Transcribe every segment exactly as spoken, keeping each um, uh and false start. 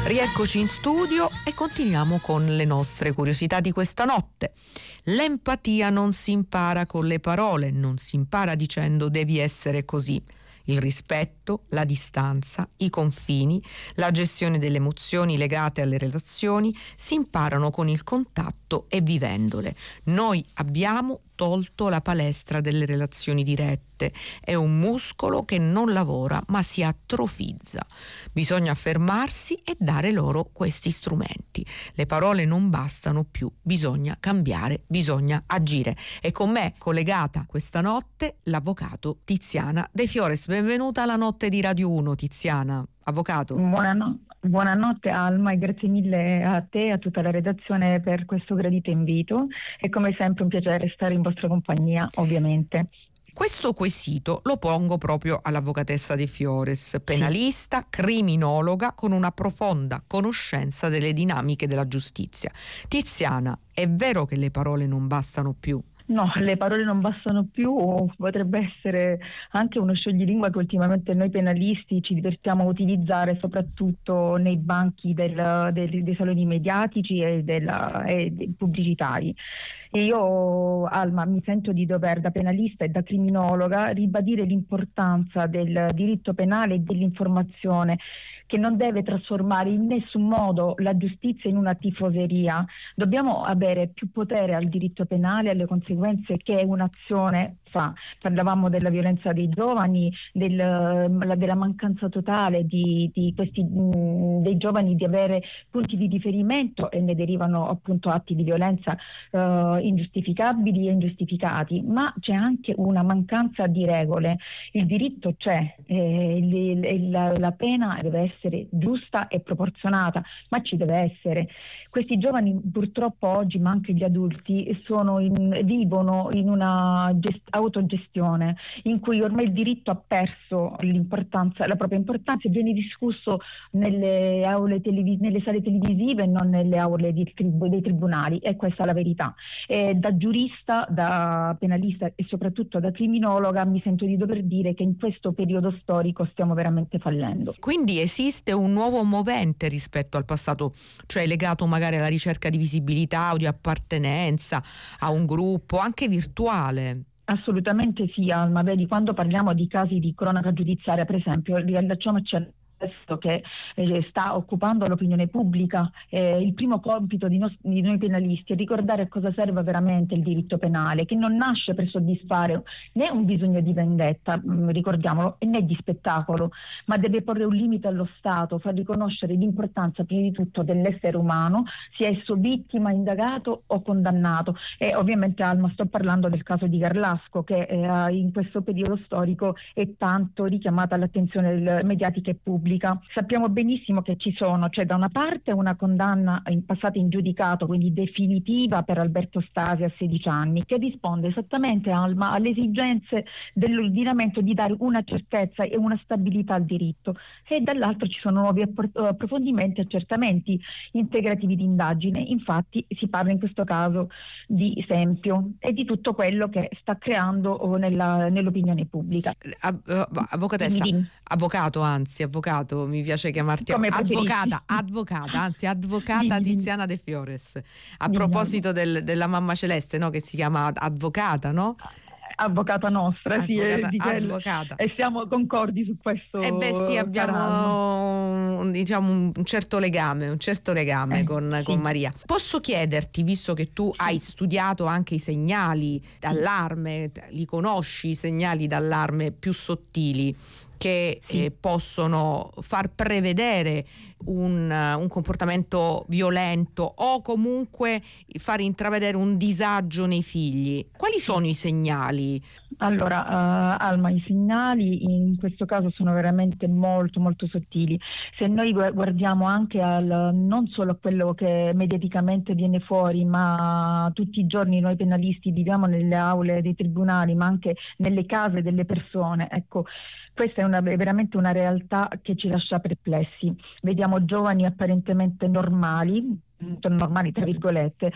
Rieccoci in studio e continuiamo con le nostre curiosità di questa notte. L'empatia non si impara con le parole, non si impara dicendo devi essere così. Il rispetto, la distanza, i confini, la gestione delle emozioni legate alle relazioni si imparano con il contatto e vivendole. Noi abbiamo tolto la palestra delle relazioni dirette. È un muscolo che non lavora ma si atrofizza. Bisogna fermarsi e dare loro questi strumenti. Le parole non bastano più, bisogna cambiare, bisogna agire. E con me collegata questa notte l'avvocato Tiziana De Fiores. Benvenuta alla notte di Radio uno, Tiziana. Avvocato. Buonanotte. Buonanotte Alma e grazie mille a te e a tutta la redazione per questo gradito invito. È come sempre un piacere stare in vostra compagnia, ovviamente. Questo quesito lo pongo proprio all'avvocatessa De Fiores, penalista, criminologa con una profonda conoscenza delle dinamiche della giustizia. Tiziana, è vero che le parole non bastano più? No, le parole non bastano più, potrebbe essere anche uno scioglilingua che ultimamente noi penalisti ci divertiamo a utilizzare soprattutto nei banchi del, del, dei saloni mediatici e, della, e dei pubblicitari. E io, Alma, mi sento di dover, da penalista e da criminologa, ribadire l'importanza del diritto penale e dell'informazione, che non deve trasformare in nessun modo la giustizia in una tifoseria. Dobbiamo avere più potere al diritto penale, alle conseguenze che un'azione fa. Parlavamo della violenza dei giovani, del, della mancanza totale di, di questi, mh, dei giovani di avere punti di riferimento, e ne derivano appunto atti di violenza uh, ingiustificabili e ingiustificati, ma c'è anche una mancanza di regole. Il diritto c'è, eh, il, la, la pena deve essere giusta e proporzionata, ma ci deve essere. Questi giovani purtroppo oggi, ma anche gli adulti, sono in, vivono in una gest- autogestione in cui ormai il diritto ha perso l'importanza, la propria importanza, e viene discusso nelle aule televis- nelle sale televisive e non nelle aule di trib- dei tribunali, e questa è la verità. E da giurista, da penalista e soprattutto da criminologa mi sento di dover dire che in questo periodo storico stiamo veramente fallendo. Quindi esiste un nuovo movente rispetto al passato, cioè legato magari alla ricerca di visibilità o di appartenenza a un gruppo, anche virtuale? Assolutamente sì, Alma. Vedi, quando parliamo di casi di cronaca giudiziaria, per esempio, riallacciamoci al che eh, sta occupando l'opinione pubblica. Eh, il primo compito di, nos- di noi penalisti è ricordare a cosa serve veramente il diritto penale, che non nasce per soddisfare né un bisogno di vendetta, mh, ricordiamolo, né di spettacolo, ma deve porre un limite allo Stato, far riconoscere l'importanza prima di tutto dell'essere umano, sia esso vittima, indagato o condannato. E ovviamente, Alma, sto parlando del caso di Garlasco, che eh, in questo periodo storico è tanto richiamata all'attenzione mediatica e pubblica. Sappiamo benissimo che ci sono, cioè da una parte una condanna in passata in giudicato, quindi definitiva, per Alberto Stasi a sedici anni, che risponde esattamente, Alma, alle esigenze dell'ordinamento di dare una certezza e una stabilità al diritto, e dall'altro ci sono nuovi approfondimenti e accertamenti integrativi di indagine. Infatti si parla in questo caso di esempio e di tutto quello che sta creando nella, nell'opinione pubblica. Avvocatessa, dimmi, dimmi. avvocato, anzi avvocato, mi piace chiamarti Come avvocata, advocata, anzi advocata dimmi, Tiziana dimmi. De Fiores. A dimmi, proposito del, della mamma Celeste, no, che si chiama avvocata, no? Avvocata nostra, avvocata, sì, avvocata. E siamo concordi su questo. Eh beh sì, abbiamo un, diciamo un certo legame, un certo legame eh, con, sì. con Maria. Posso chiederti, visto che tu sì. hai studiato anche i segnali d'allarme, li conosci i segnali d'allarme più sottili che sì. eh, possono far prevedere un, un comportamento violento o comunque far intravedere un disagio nei figli? Quali sono i segnali? Allora, uh, Alma, i segnali in questo caso sono veramente molto molto sottili. Se noi guardiamo anche al, non solo a quello che mediaticamente viene fuori, ma tutti i giorni noi penalisti viviamo nelle aule dei tribunali, ma anche nelle case delle persone, ecco, questa è, una, è veramente una realtà che ci lascia perplessi. Vediamo giovani apparentemente normali, normali tra virgolette,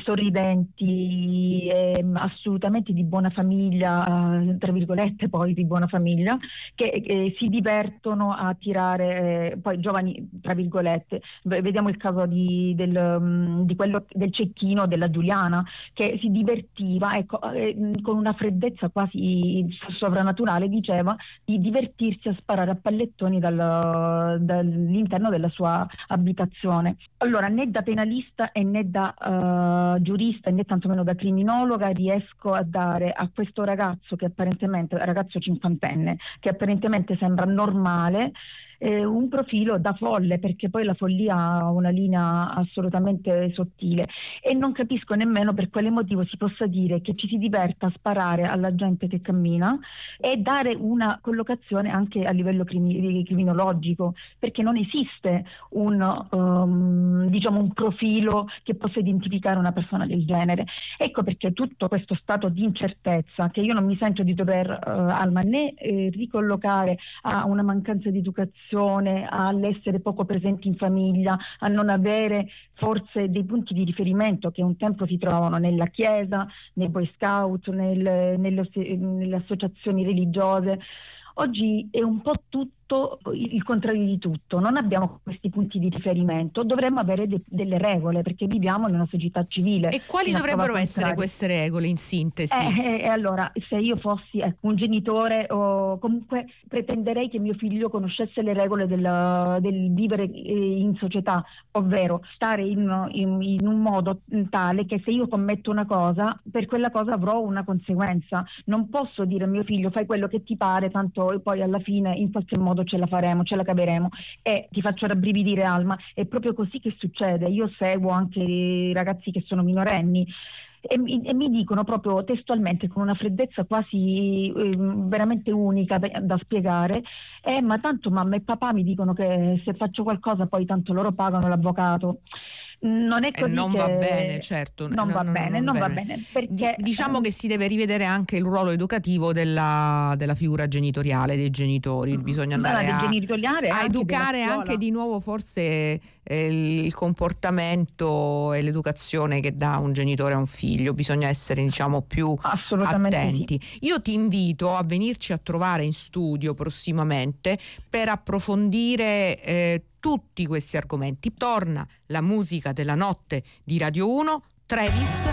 sorridenti, eh, assolutamente di buona famiglia, eh, tra virgolette poi di buona famiglia, che eh, si divertono a tirare, eh, poi giovani tra virgolette. Vediamo il caso di, del, um, di quello del cecchino della Giuliana, che si divertiva, ecco, eh, con una freddezza quasi sovrannaturale, diceva di divertirsi a sparare a pallettoni dal, dall'interno della sua abitazione. Allora, né da penalista e né da uh, giurista e né tantomeno da criminologa riesco a dare a questo ragazzo, che apparentemente ragazzo cinquantenne, che apparentemente sembra normale, eh, un profilo da folle, perché poi la follia ha una linea assolutamente sottile, e non capisco nemmeno per quale motivo si possa dire che ci si diverta a sparare alla gente che cammina e dare una collocazione anche a livello crimi- criminologico, perché non esiste un, um, diciamo un profilo che possa identificare una persona del genere. Ecco perché tutto questo stato di incertezza, che io non mi sento di dover uh, Alma né eh, ricollocare a una mancanza di educazione, all'essere poco presenti in famiglia, a non avere forse dei punti di riferimento che un tempo si trovavano nella chiesa, nei Boy Scout, nel, nelle, nelle associazioni religiose. Oggi è un po' tutto il contrario di tutto, non abbiamo questi punti di riferimento, dovremmo avere de- delle regole, perché viviamo in una società civile. E quali dovrebbero essere queste regole, in sintesi? E eh, eh, allora, se io fossi ecco, un genitore, o comunque pretenderei che mio figlio conoscesse le regole del, del vivere in società, ovvero stare in, in, in un modo tale che se io commetto una cosa, per quella cosa avrò una conseguenza. Non posso dire a mio figlio fai quello che ti pare, tanto poi alla fine in qualche modo ce la faremo, ce la caveremo. E ti faccio rabbrividire, Alma, è proprio così che succede. Io seguo anche i ragazzi che sono minorenni e mi, e mi dicono proprio testualmente, con una freddezza quasi eh, veramente unica da, da spiegare, eh, ma tanto mamma e papà mi dicono che se faccio qualcosa poi tanto loro pagano l'avvocato. Non è così. E non che... va bene, certo. Non no, va no, bene, non non va bene. bene, perché Di- diciamo che si deve rivedere anche il ruolo educativo della, della figura genitoriale, dei genitori. Bisogna andare del a, genitoriale, a anche educare della anche scuola. di nuovo forse eh, il comportamento e l'educazione che dà un genitore a un figlio. Bisogna essere, diciamo, più Assolutamente attenti. sì. Io ti invito a venirci a trovare in studio prossimamente per approfondire eh, tutti questi argomenti. Torna la musica della notte di Radio uno, Travis.